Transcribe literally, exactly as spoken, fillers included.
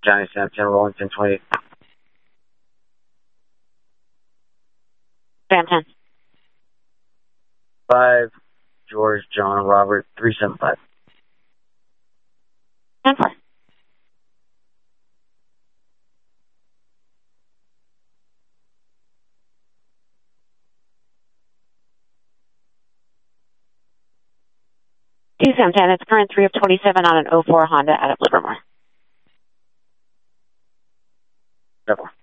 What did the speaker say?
Johnny Sam ten, rolling ten twenty-eight. Sam ten. five, George, John, Robert, three seven five. ten four. two seven ten, it's current three of twenty-seven on an oh four Honda out of Livermore. Livermore.